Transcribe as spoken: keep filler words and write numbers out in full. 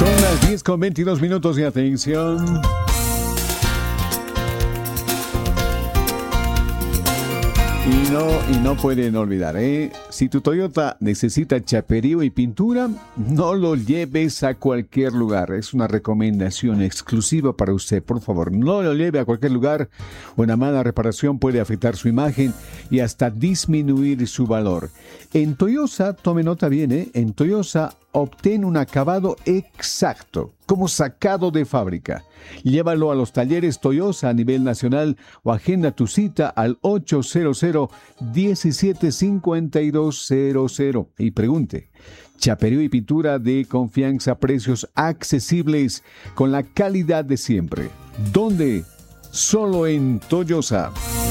Son las diez con veintidós minutos de atención. Y no, y no pueden olvidar, ¿eh? Si tu Toyota necesita chaperío y pintura, no lo lleves a cualquier lugar. Es una recomendación exclusiva para usted. Por favor, no lo lleve a cualquier lugar. Una mala reparación puede afectar su imagen y hasta disminuir su valor. En Toyosa, tome nota bien, ¿eh? En Toyosa, obtén un acabado exacto, como sacado de fábrica. Llévalo a los talleres Toyosa a nivel nacional o agenda tu cita al ocho cero cero, diecisiete cincuenta y dos cero cero y pregunte. Chaperío y pintura de confianza, precios accesibles con la calidad de siempre. ¿Dónde? Solo en Toyosa.